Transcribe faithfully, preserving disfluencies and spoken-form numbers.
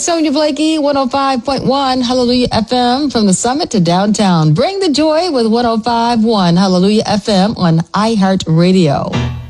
Sonia Blakey, one oh five point one Hallelujah F M from the summit to downtown. Bring the joy with one oh five point one Hallelujah F M on iHeartRadio.